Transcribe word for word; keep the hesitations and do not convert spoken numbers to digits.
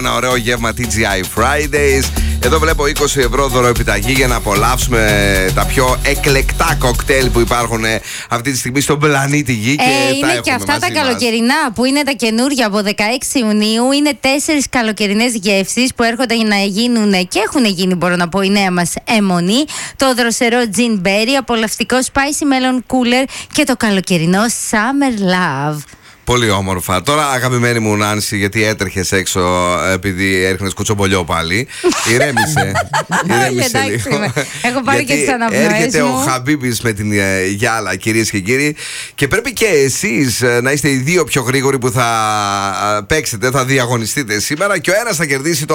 Ένα ωραίο γεύμα τι τζι άι Fridays. Εδώ βλέπω είκοσι ευρώ δωροεπιταγή για να απολαύσουμε τα πιο εκλεκτά κοκτέιλ που υπάρχουν αυτή τη στιγμή στον πλανήτη Γη. Και ε, τα είναι και αυτά τα μας. καλοκαιρινά που είναι τα καινούργια από δεκαέξι Ιουνίου. Είναι τέσσερις καλοκαιρινές γεύσεις που έρχονται να γίνουν και έχουν γίνει, μπορώ να πω, η νέα μας αιμονή. Το δροσερό Gin Berry, απολαυστικό Spicy Melon Cooler και το καλοκαιρινό Summer Love. Πολύ όμορφα. Τώρα, αγαπημένη μου Νάνση, γιατί έτρεχες έξω επειδή έριχνες κουτσομπολιό πάλι. Ηρέμησε. Ηρέμησε λίγο. Έχω πάρει και τις αναπνοές μου. Έρχεται ο Χαμπίμπης με την γυάλα, κυρίες και κύριοι. Και πρέπει και εσείς να είστε οι δύο πιο γρήγοροι που θα παίξετε, θα διαγωνιστείτε σήμερα. Και ο ένας θα κερδίσει το